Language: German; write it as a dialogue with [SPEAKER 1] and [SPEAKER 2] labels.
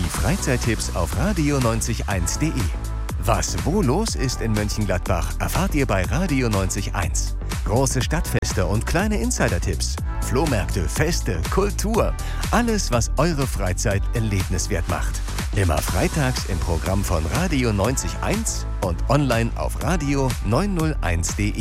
[SPEAKER 1] Freizeittipps auf radio901.de. Was wo los ist in Mönchengladbach, erfahrt ihr bei Radio 90.1. Große Stadtfeste und kleine Insider-Tipps, Flohmärkte, Feste, Kultur. Alles, was eure Freizeit erlebniswert macht. Immer freitags im Programm von Radio 90.1 und online auf radio901.de.